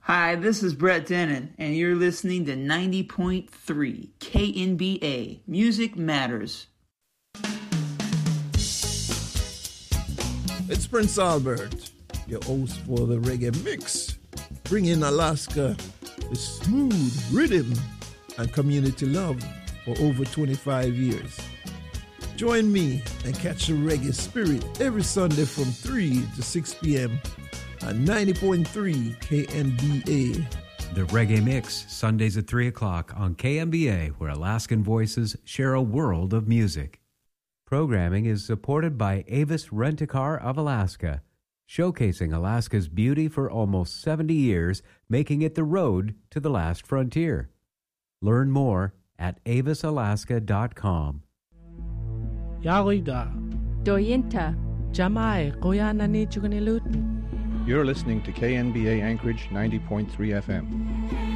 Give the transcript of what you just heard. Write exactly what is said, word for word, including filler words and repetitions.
Hi, this is Brett Dennen, and you're listening to ninety point three K N B A. Music Matters. It's Prince Albert, your host for the Reggae Mix, bringing Alaska with smooth rhythm and community love for over twenty-five years. Join me and catch the reggae spirit every Sunday from three to six p.m. at ninety point three K N B A. The Reggae Mix, Sundays at three o'clock on K N B A, where Alaskan voices share a world of music. Programming is supported by Avis Rent-A-Car of Alaska, showcasing Alaska's beauty for almost seventy years, making it the road to the last frontier. Learn more at avis alaska dot com. Yarida. Doyinta. Jamai, Koyana ni Chukanilut. You're listening to K N B A Anchorage ninety point three F M.